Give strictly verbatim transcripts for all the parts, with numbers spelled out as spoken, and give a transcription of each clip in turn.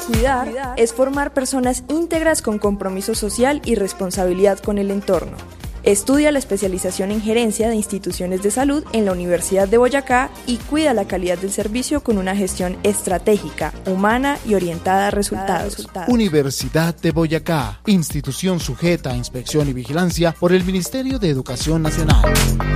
Cuidar es formar personas íntegras con compromiso social y responsabilidad con el entorno. Estudia la especialización en gerencia de instituciones de salud en la Universidad de Boyacá y cuida la calidad del servicio con una gestión estratégica, humana y orientada a resultados. Universidad de Boyacá, institución sujeta a inspección y vigilancia por el Ministerio de Educación Nacional.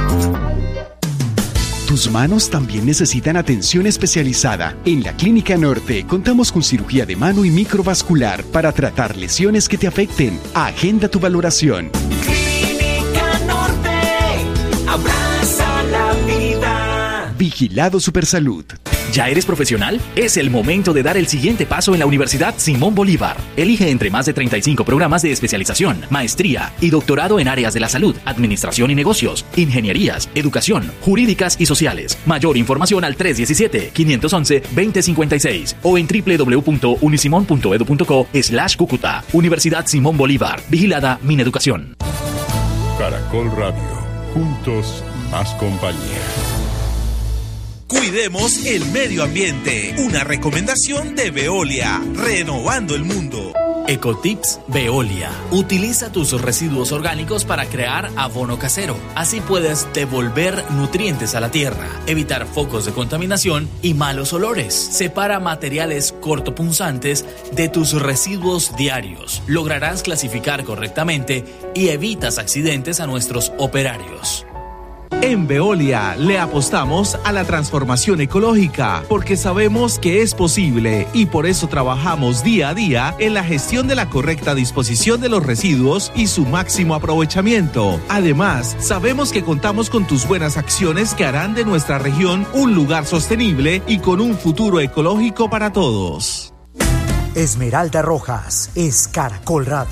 Tus manos también necesitan atención especializada. En la Clínica Norte contamos con cirugía de mano y microvascular para tratar lesiones que te afecten. Agenda tu valoración. Clínica Norte, abraza la vida. Vigilado Supersalud. ¿Ya eres profesional? Es el momento de dar el siguiente paso en la Universidad Simón Bolívar. Elige entre más de treinta y cinco programas de especialización, maestría y doctorado en áreas de la salud, administración y negocios, ingenierías, educación, jurídicas y sociales. Mayor información al tres uno siete, cinco uno uno, dos cero cinco seis o en doble u doble u doble u punto unisimon punto edu punto co slash Cúcuta. Universidad Simón Bolívar. Vigilada Mineducación. Caracol Radio. Juntos, más compañía. Cuidemos el medio ambiente. Una recomendación de Veolia. Renovando el mundo. Ecotips Veolia. Utiliza tus residuos orgánicos para crear abono casero. Así puedes devolver nutrientes a la tierra, evitar focos de contaminación y malos olores. Separa materiales cortopunzantes de tus residuos diarios. Lograrás clasificar correctamente y evitas accidentes a nuestros operarios. En Veolia le apostamos a la transformación ecológica porque sabemos que es posible y por eso trabajamos día a día en la gestión de la correcta disposición de los residuos y su máximo aprovechamiento. Además, sabemos que contamos con tus buenas acciones que harán de nuestra región un lugar sostenible y con un futuro ecológico para todos. Esmeralda Rojas es Caracol Radio.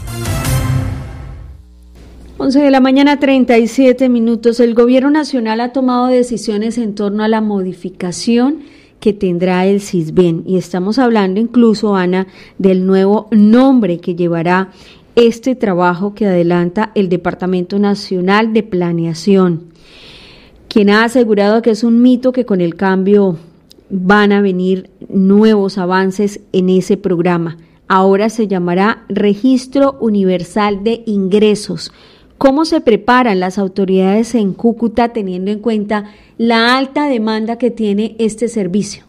once de la mañana, treinta y siete minutos. El Gobierno Nacional ha tomado decisiones en torno a la modificación que tendrá el CISBEN. Y estamos hablando incluso, Ana, del nuevo nombre que llevará este trabajo que adelanta el Departamento Nacional de Planeación, quien ha asegurado que es un mito que con el cambio van a venir nuevos avances en ese programa. Ahora se llamará Registro Universal de Ingresos. ¿Cómo se preparan las autoridades en Cúcuta teniendo en cuenta la alta demanda que tiene este servicio?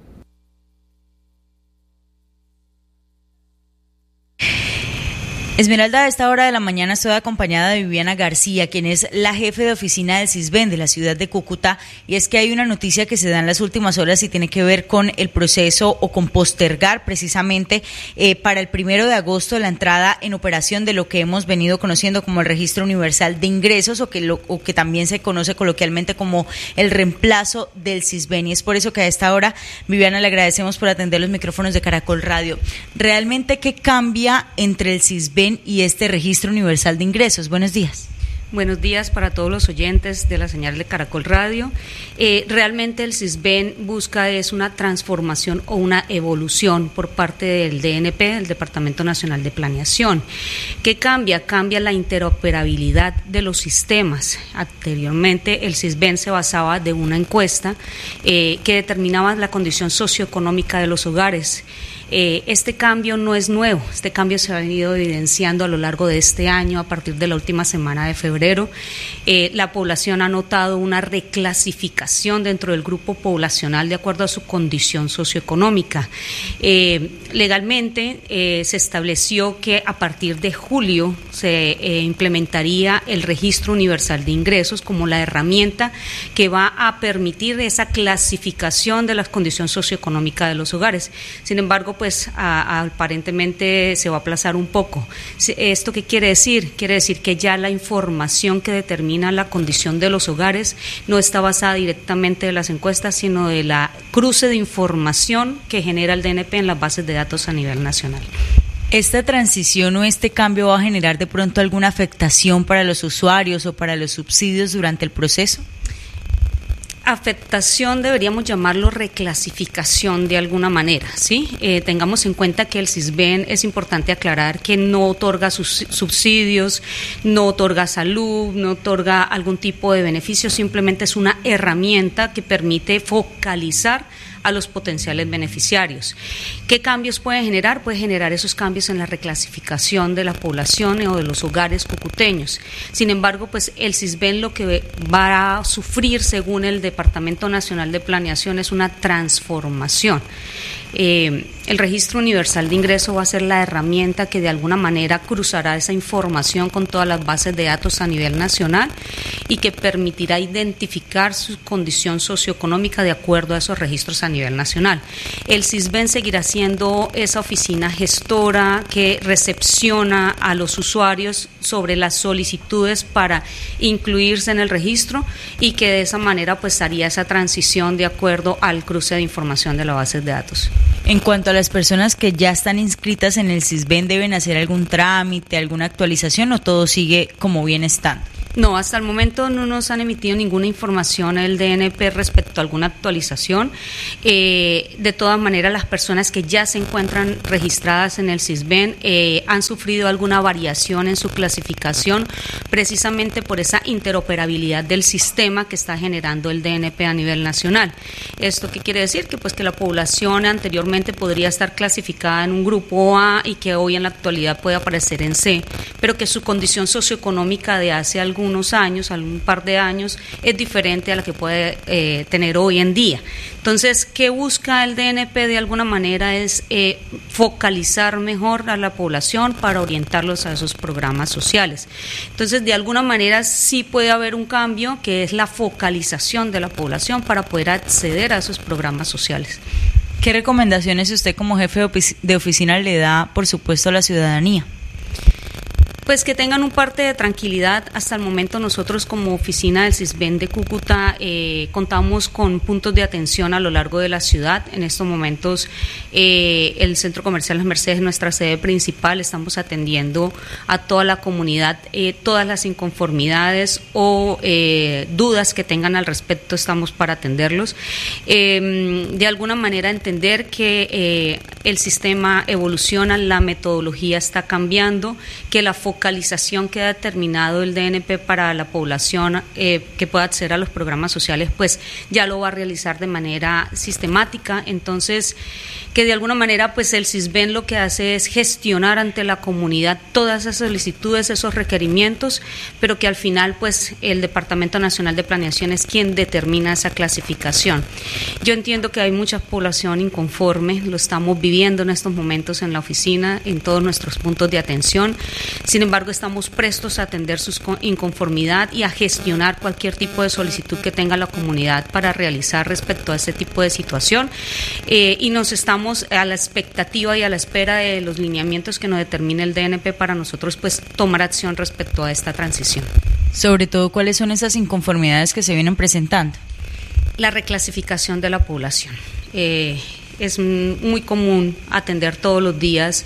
Esmeralda, a esta hora de la mañana estoy acompañada de Viviana García, quien es la jefe de oficina del CISBEN de la ciudad de Cúcuta, y es que hay una noticia que se da en las últimas horas y tiene que ver con el proceso o con postergar precisamente eh, para el primero de agosto la entrada en operación de lo que hemos venido conociendo como el Registro Universal de Ingresos o que, lo, o que también se conoce coloquialmente como el reemplazo del CISBEN, y es por eso que a esta hora, Viviana, le agradecemos por atender los micrófonos de Caracol Radio. ¿Realmente qué cambia entre el CISBEN y este Registro Universal de Ingresos? Buenos días. Buenos días para todos los oyentes de la señal de Caracol Radio. Eh, realmente el CISBEN busca es una transformación o una evolución por parte del D N P, del Departamento Nacional de Planeación. ¿Qué cambia? Cambia la interoperabilidad de los sistemas. Anteriormente el CISBEN se basaba de una encuesta eh, que determinaba la condición socioeconómica de los hogares. Eh, este cambio no es nuevo, este cambio se ha venido evidenciando a lo largo de este año, a partir de la última semana de febrero. Eh, la población ha notado una reclasificación dentro del grupo poblacional de acuerdo a su condición socioeconómica. Eh, legalmente eh, se estableció que a partir de julio se eh, implementaría el Registro Universal de Ingresos como la herramienta que va a permitir esa clasificación de la condición socioeconómica de los hogares. Sin embargo, pues a, a, aparentemente se va a aplazar un poco. ¿Esto qué quiere decir? Quiere decir que ya la información que determina la condición de los hogares no está basada directamente de las encuestas, sino de la cruce de información que genera el D N P en las bases de datos a nivel nacional. ¿Esta transición o este cambio va a generar de pronto alguna afectación para los usuarios o para los subsidios durante el proceso? afectación deberíamos llamarlo reclasificación de alguna manera, ¿sí? Eh, tengamos en cuenta que el CISBEN, es importante aclarar que no otorga sus subsidios, no otorga salud, no otorga algún tipo de beneficio, simplemente es una herramienta que permite focalizar a los potenciales beneficiarios. ¿Qué cambios puede generar? Puede generar esos cambios en la reclasificación de la población o de los hogares cucuteños. Sin embargo, pues el CISBEN lo que va a sufrir, según el Departamento Nacional de Planeación, es una transformación. Eh, el Registro Universal de Ingreso va a ser la herramienta que de alguna manera cruzará esa información con todas las bases de datos a nivel nacional y que permitirá identificar su condición socioeconómica de acuerdo a esos registros a nivel nacional. El CISBEN seguirá siendo esa oficina gestora que recepciona a los usuarios sobre las solicitudes para incluirse en el registro y que de esa manera pues haría esa transición de acuerdo al cruce de información de las bases de datos. En cuanto a las personas que ya están inscritas en el CISBEN, ¿deben hacer algún trámite, alguna actualización o todo sigue como bien estando? No, hasta el momento no nos han emitido ninguna información el D N P respecto a alguna actualización. Eh, de todas maneras, las personas que ya se encuentran registradas en el CISBEN eh, han sufrido alguna variación en su clasificación precisamente por esa interoperabilidad del sistema que está generando el D N P a nivel nacional. ¿Esto qué quiere decir? Que pues que la población anteriormente podría estar clasificada en un grupo A y que hoy en la actualidad puede aparecer en C, pero que su condición socioeconómica de hace algún unos años, algún par de años, es diferente a la que puede eh, tener hoy en día. Entonces, ¿qué busca el D N P de alguna manera? Es eh, focalizar mejor a la población para orientarlos a esos programas sociales. Entonces, de alguna manera sí puede haber un cambio, que es la focalización de la población para poder acceder a esos programas sociales. ¿Qué recomendaciones usted como jefe de oficina le da, por supuesto, a la ciudadanía? Pues que tengan un parte de tranquilidad. Hasta el momento nosotros como oficina del CISBEN de Cúcuta eh, contamos con puntos de atención a lo largo de la ciudad. En estos momentos eh, el Centro Comercial Las Mercedes, nuestra sede principal, estamos atendiendo a toda la comunidad, eh, todas las inconformidades o eh, dudas que tengan al respecto, estamos para atenderlos. Eh, de alguna manera entender que eh, el sistema evoluciona, la metodología está cambiando, que la focalización que ha determinado el D N P para la población eh, que pueda acceder a los programas sociales, pues ya lo va a realizar de manera sistemática. Entonces, que de alguna manera pues el CISBEN lo que hace es gestionar ante la comunidad todas esas solicitudes, esos requerimientos, pero que al final pues el Departamento Nacional de Planeación es quien determina esa clasificación. Yo entiendo que hay mucha población inconforme, lo estamos viviendo en estos momentos en la oficina, en todos nuestros puntos de atención. Sin embargo, estamos prestos a atender su inconformidad y a gestionar cualquier tipo de solicitud que tenga la comunidad para realizar respecto a ese tipo de situación. Eh, y nos estamos a la expectativa y a la espera de los lineamientos que nos determine el D N P para nosotros pues tomar acción respecto a esta transición. Sobre todo, ¿cuáles son esas inconformidades que se vienen presentando? La reclasificación de la población. Eh, Es muy común atender todos los días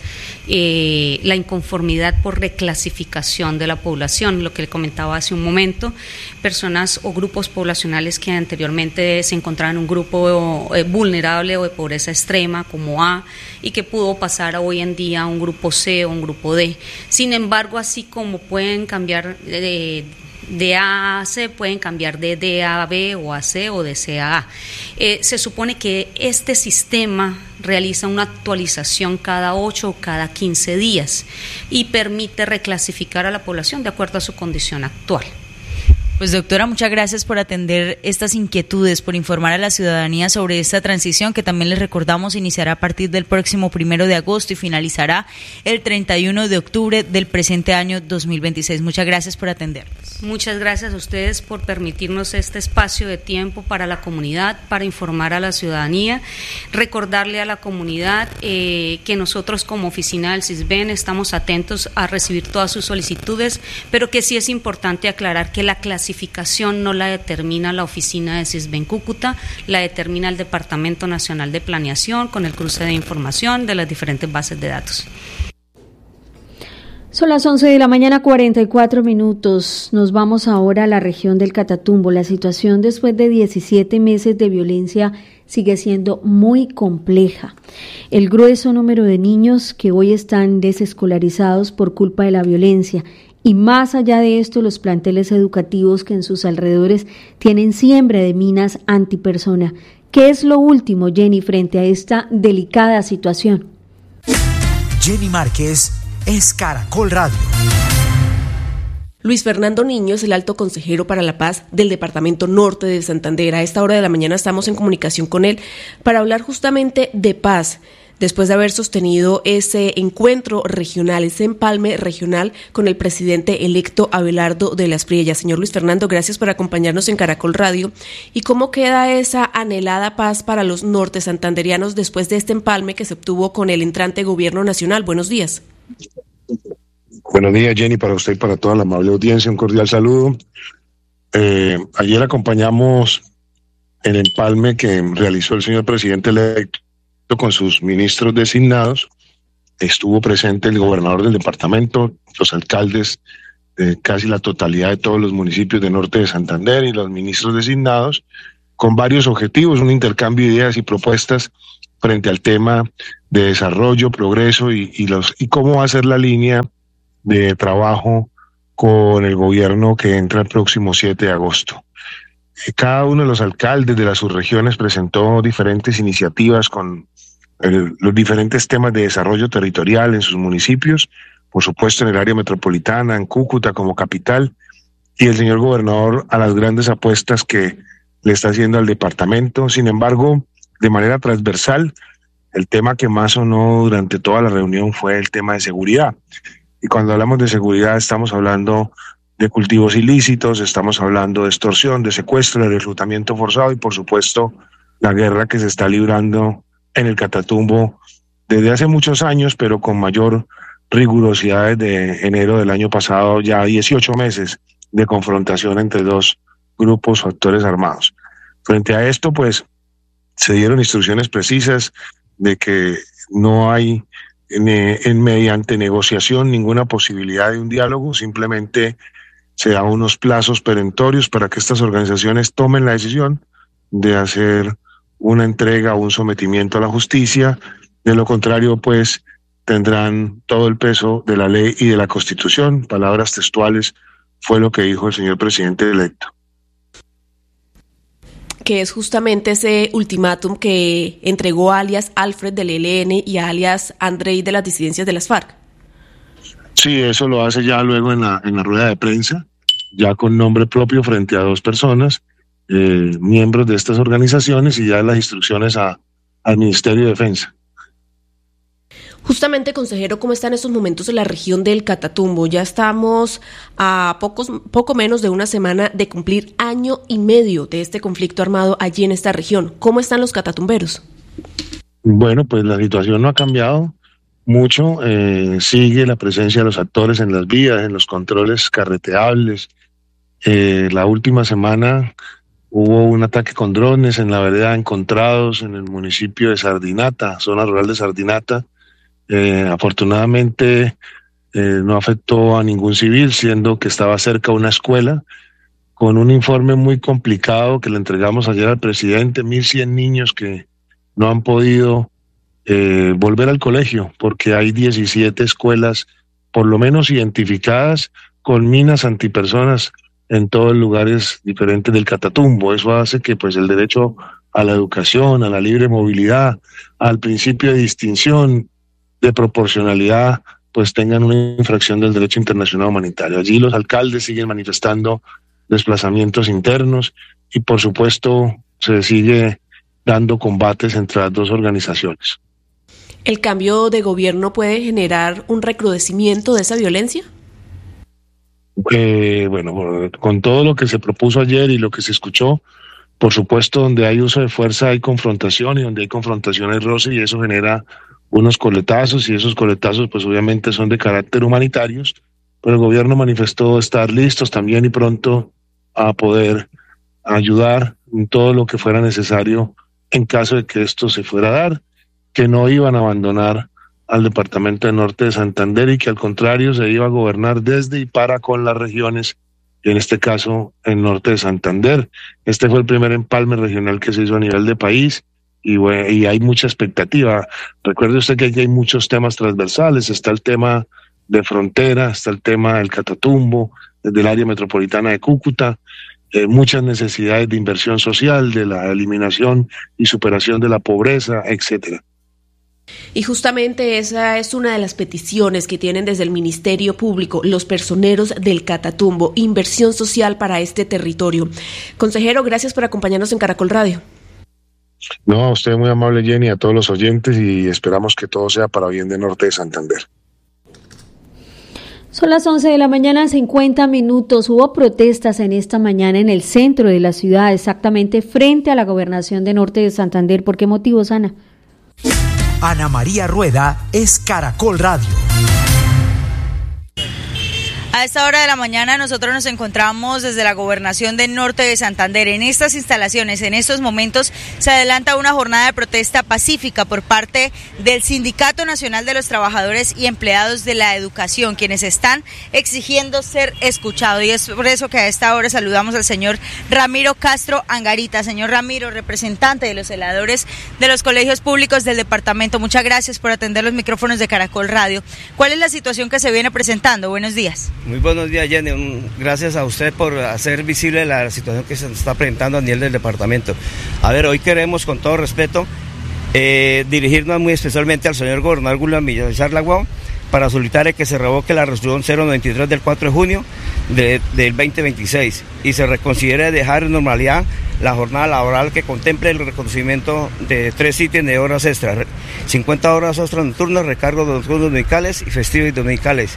eh, la inconformidad por reclasificación de la población, lo que le comentaba hace un momento, personas o grupos poblacionales que anteriormente se encontraban en un grupo eh, vulnerable o de pobreza extrema como A y que pudo pasar a hoy en día a un grupo C o un grupo D. Sin embargo, así como pueden cambiar de de A a C, pueden cambiar de D a B o a C o de C a A. Eh, se supone que este sistema realiza una actualización cada ocho o cada quince días y permite reclasificar a la población de acuerdo a su condición actual. Pues doctora, muchas gracias por atender estas inquietudes, por informar a la ciudadanía sobre esta transición que también les recordamos iniciará a partir del próximo primero de agosto y finalizará el treinta y uno de octubre del presente año dos mil veintiséis. Muchas gracias por atendernos. Muchas gracias a ustedes por permitirnos este espacio de tiempo para la comunidad, para informar a la ciudadanía, recordarle a la comunidad eh, que nosotros como oficina del CISBEN estamos atentos a recibir todas sus solicitudes, pero que sí es importante aclarar que la clasificación clasificación no la determina la oficina de CISBEN Cúcuta, la determina el Departamento Nacional de Planeación con el cruce de información de las diferentes bases de datos. Son las once de la mañana, cuarenta y cuatro minutos. Nos vamos ahora a la región del Catatumbo. La situación después de diecisiete meses de violencia sigue siendo muy compleja. El grueso número de niños que hoy están desescolarizados por culpa de la violencia, y más allá de esto, los planteles educativos que en sus alrededores tienen siembra de minas antipersona. ¿Qué es lo último, Jenny, frente a esta delicada situación? Jenny Márquez es Caracol Radio. Luis Fernando Niño es el alto consejero para la paz del Departamento Norte de Santander. A esta hora de la mañana estamos en comunicación con él para hablar justamente de paz, después de haber sostenido ese encuentro regional, ese empalme regional con el presidente electo Abelardo de las Priellas. Señor Luis Fernando, gracias por acompañarnos en Caracol Radio. ¿Y cómo queda esa anhelada paz para los norte santanderianos después de este empalme que se obtuvo con el entrante gobierno nacional? Buenos días. Buenos días, Jenny, para usted y para toda la amable audiencia, un cordial saludo. Eh, ayer acompañamos el empalme que realizó el señor presidente electo con sus ministros designados. Estuvo presente el gobernador del departamento, los alcaldes de casi la totalidad de todos los municipios de norte de Santander y los ministros designados, con varios objetivos, un intercambio de ideas y propuestas frente al tema de desarrollo, progreso y, y, los, y cómo va a ser la línea de trabajo con el gobierno que entra el próximo siete de agosto. Cada uno de los alcaldes de las subregiones presentó diferentes iniciativas con el, los diferentes temas de desarrollo territorial en sus municipios, por supuesto en el área metropolitana, en Cúcuta como capital, y el señor gobernador a las grandes apuestas que le está haciendo al departamento. Sin embargo, de manera transversal, el tema que más sonó durante toda la reunión fue el tema de seguridad. Y cuando hablamos de seguridad estamos hablando de cultivos ilícitos, estamos hablando de extorsión, de secuestro, de reclutamiento forzado y por supuesto la guerra que se está librando en el Catatumbo desde hace muchos años, pero con mayor rigurosidad desde enero del año pasado, ya dieciocho meses de confrontación entre dos grupos o actores armados. Frente a esto, pues, se dieron instrucciones precisas de que no hay En, en mediante negociación ninguna posibilidad de un diálogo, simplemente se da unos plazos perentorios para que estas organizaciones tomen la decisión de hacer una entrega o un sometimiento a la justicia. De lo contrario, pues tendrán todo el peso de la ley y de la Constitución. Palabras textuales fue lo que dijo el señor presidente electo. Que es justamente ese ultimátum que entregó alias Alfred del E L N y alias Andrei de las disidencias de las FARC. Sí, eso lo hace ya luego en la, en la rueda de prensa, ya con nombre propio frente a dos personas, eh, miembros de estas organizaciones, y ya las instrucciones a, al Ministerio de Defensa. Justamente, consejero, ¿cómo está en estos momentos en la región del Catatumbo? Ya estamos a pocos, poco menos de una semana de cumplir año y medio de este conflicto armado allí en esta región. ¿Cómo están los catatumberos? Bueno, pues la situación no ha cambiado mucho. Eh, sigue la presencia de los actores en las vías, en los controles carreteables. Eh, la última semana hubo un ataque con drones en la vereda Encontrados, en el municipio de Sardinata, zona rural de Sardinata. Eh, afortunadamente eh, no afectó a ningún civil, siendo que estaba cerca una escuela, con un informe muy complicado que le entregamos ayer al presidente, mil cien niños que no han podido eh, volver al colegio, porque hay diecisiete escuelas, por lo menos identificadas, con minas antipersonas en todos los lugares diferentes del Catatumbo. Eso hace que pues el derecho a la educación, a la libre movilidad, al principio de distinción, de proporcionalidad, pues tengan una infracción del derecho internacional humanitario. Allí los alcaldes siguen manifestando desplazamientos internos y por supuesto se sigue dando combates entre las dos organizaciones. ¿El cambio de gobierno puede generar un recrudecimiento de esa violencia? Eh, bueno, con todo lo que se propuso ayer y lo que se escuchó, por supuesto donde hay uso de fuerza hay confrontación, y donde hay confrontación hay roce, y eso genera unos coletazos, y esos coletazos pues obviamente son de carácter humanitarios, pero el gobierno manifestó estar listos también y pronto a poder ayudar en todo lo que fuera necesario en caso de que esto se fuera a dar, que no iban a abandonar al departamento de Norte de Santander y que al contrario se iba a gobernar desde y para con las regiones, y en este caso en Norte de Santander. Este fue el primer empalme regional que se hizo a nivel de país y, bueno, y hay mucha expectativa. Recuerde usted que aquí hay muchos temas transversales, está el tema de frontera, está el tema del Catatumbo, del área metropolitana de Cúcuta, eh, muchas necesidades de inversión social, de la eliminación y superación de la pobreza, etcétera. Y justamente esa es una de las peticiones que tienen desde el Ministerio Público los personeros del Catatumbo, inversión social para este territorio. Consejero, gracias por acompañarnos en Caracol Radio. No, a usted muy amable, Jenny, a todos los oyentes, y esperamos que todo sea para bien de Norte de Santander. Son las once de la mañana, cincuenta minutos. Hubo protestas en esta mañana en el centro de la ciudad, exactamente frente a la gobernación de Norte de Santander. ¿Por qué motivos, Ana? Ana María Rueda es Caracol Radio. A esta hora de la mañana nosotros nos encontramos desde la Gobernación de Norte de Santander. En estas instalaciones, en estos momentos, se adelanta una jornada de protesta pacífica por parte del Sindicato Nacional de los Trabajadores y Empleados de la Educación, quienes están exigiendo ser escuchados. Y es por eso que a esta hora saludamos al señor Ramiro Castro Angarita. Señor Ramiro, representante de los celadores de los colegios públicos del departamento, muchas gracias por atender los micrófonos de Caracol Radio. ¿Cuál es la situación que se viene presentando? Buenos días. Muy buenos días, Jenny. Gracias a usted por hacer visible la situación que se está presentando a nivel del departamento. A ver, hoy queremos, con todo respeto, eh, dirigirnos muy especialmente al señor gobernador William Villamizar Laguao para solicitar que se revoque la resolución cero noventa y tres del cuatro de junio de, del veinte veintiséis y se reconsidere dejar en normalidad la jornada laboral que contemple el reconocimiento de tres ítems de horas extras, cincuenta horas extras nocturnas, recargos nocturnos dominicales y festivos y dominicales.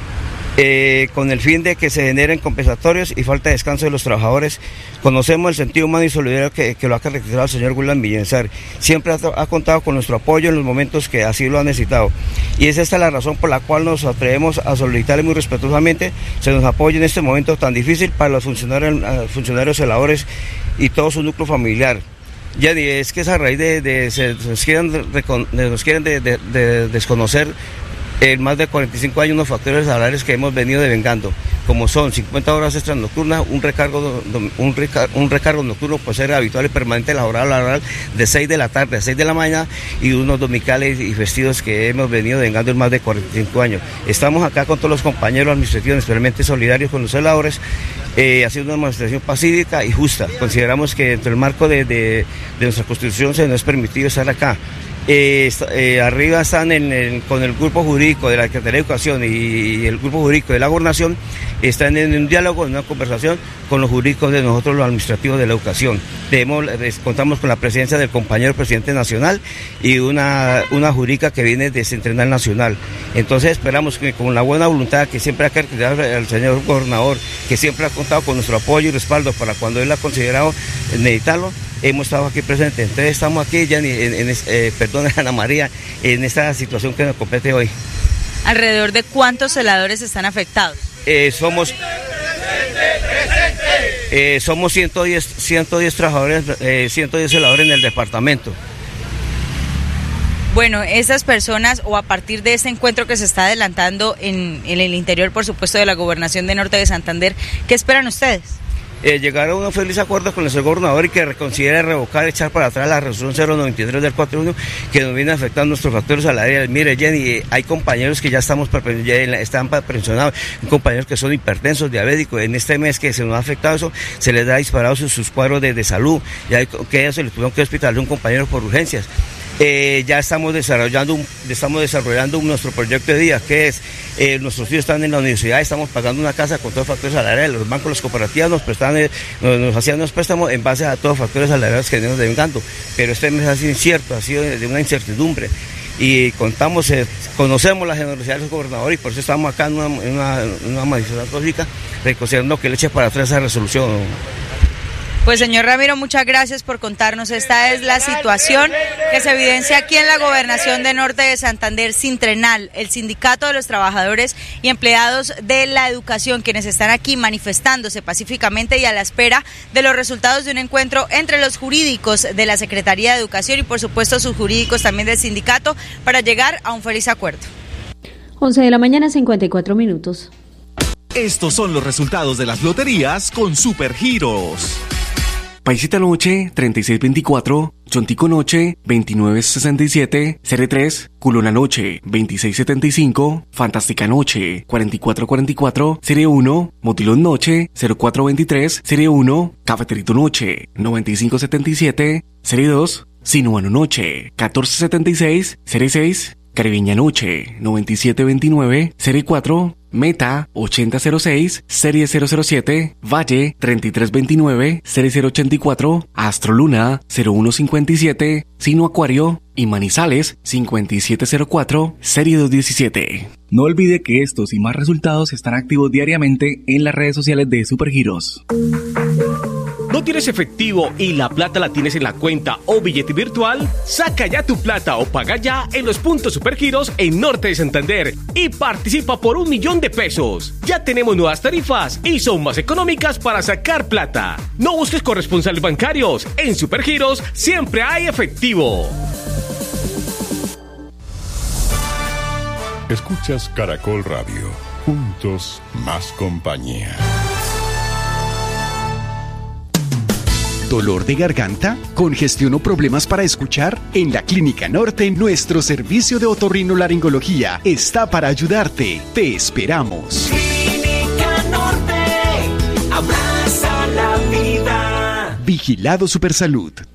Eh, con el fin de que se generen compensatorios y falta de descanso de los trabajadores. Conocemos el sentido humano y solidario que, que lo ha caracterizado el señor William Villamizar. Siempre ha, ha contado con nuestro apoyo en los momentos que así lo ha necesitado. Y es esta la razón por la cual nos atrevemos a solicitarle muy respetuosamente se nos apoye en este momento tan difícil para los funcionarios, funcionarios celadores y todo su núcleo familiar. Ya es que es a raíz de, de, de, de nos quieren, de, nos quieren de, de, de desconocer en más de cuarenta y cinco años unos factores salariales que hemos venido devengando, como son cincuenta horas extras nocturnas, un recargo un, recar, un recargo nocturno por ser habitual y permanente la jornada laboral de seis de la tarde a seis de la mañana y unos dominicales y festivos que hemos venido devengando en más de cuarenta y cinco años. Estamos acá con todos los compañeros administrativos, especialmente solidarios con los celadores, eh, haciendo una administración pacífica y justa. Consideramos que dentro del marco de, de, de nuestra Constitución se nos es permitido estar acá. Eh, eh, arriba están en el, con el grupo jurídico de la Secretaría de Educación y, y el grupo jurídico de la Gobernación, están en un diálogo, en una conversación con los jurídicos de nosotros, los administrativos de la educación. Debemos, contamos con la presencia del compañero presidente nacional y una, una jurídica que viene de Central Nacional. Entonces esperamos que con la buena voluntad que siempre ha caracterizado al señor gobernador, que siempre ha contado con nuestro apoyo y respaldo para cuando él ha considerado necesitarlo, hemos estado aquí presentes. Entonces estamos aquí, ya en, en, en eh, perdón, Ana María, en esta situación que nos compete hoy. ¿Alrededor de cuántos celadores están afectados? Eh, somos eh, somos ciento diez trabajadores, eh, ciento diez celadores en el departamento. Bueno, estas personas, o a partir de este encuentro que se está adelantando en, en el interior, por supuesto, de la Gobernación de Norte de Santander, ¿qué esperan ustedes? Eh, llegar a un feliz acuerdo con el señor gobernador y que reconsidere revocar, echar para atrás la resolución cero noventa y tres del cuatro de junio que nos viene afectando nuestros factores salariales. Mire, Jenny, hay compañeros que ya estamos ya están pensionados, compañeros que son hipertensos, diabéticos. En este mes que se nos ha afectado eso, se les ha disparado sus, sus cuadros de, de salud, ya hay, que ellos se les tuvieron que hospitalizar un compañero por urgencias. Eh, ya estamos desarrollando un, estamos desarrollando nuestro proyecto de día, que es, eh, nuestros hijos están en la universidad, estamos pagando una casa con todos los factores salariales, los bancos, las cooperativas nos prestan, eh, nos, nos hacían los préstamos en base a todos los factores salariales que venimos devengando, pero este mes ha sido incierto, ha sido de, de una incertidumbre, y contamos, eh, conocemos la generosidad del gobernador y por eso estamos acá en una, en una, en una manifestación pública, reconociendo que le eche para atrás esa resolución. Pues señor Ramiro, muchas gracias por contarnos. Esta es la situación que se evidencia aquí en la Gobernación de Norte de Santander. Sintrenal, el sindicato de los trabajadores y empleados de la educación, quienes están aquí manifestándose pacíficamente y a la espera de los resultados de un encuentro entre los jurídicos de la Secretaría de Educación y por supuesto sus jurídicos también del sindicato para llegar a un feliz acuerdo. once de la mañana, cincuenta y cuatro minutos. Estos son los resultados de las loterías con Supergiros. Paisita Noche, treinta y seis veinticuatro, Chontico Noche, veintinueve sesenta y siete, Serie tres, Culona Noche, veintiséis setenta y cinco, Fantástica Noche, cuarenta y cuatro cuarenta y cuatro, Serie uno, Motilón Noche, cero cuatro veintitrés, Serie uno, Cafeterito Noche, noventa y cinco setenta y siete, Serie dos, Sinuano Noche, catorce setenta y seis, Serie seis, Caribeña Noche, noventa y siete veintinueve, Serie cuatro, Meta, ochenta cero seis, Serie cero cero siete, Valle, treinta y tres veintinueve, Serie cero ochenta y cuatro, Astroluna, cero uno cincuenta y siete, Sino Acuario y Manizales, cincuenta y siete cero cuatro, Serie doscientos diecisiete. No olvide que estos y más resultados están activos diariamente en las redes sociales de Supergiros. ¿No tienes efectivo y la plata la tienes en la cuenta o billete virtual? Saca ya tu plata o paga ya en los puntos Supergiros en Norte de Santander y participa por un millón de pesos. Ya tenemos nuevas tarifas y son más económicas para sacar plata. No busques corresponsales bancarios. En Supergiros siempre hay efectivo. Escuchas Caracol Radio. Juntos más compañía. ¿Dolor de garganta? ¿Congestión o problemas para escuchar? En la Clínica Norte, nuestro servicio de otorrinolaringología está para ayudarte. Te esperamos. Clínica Norte, abraza la vida. Vigilado Supersalud.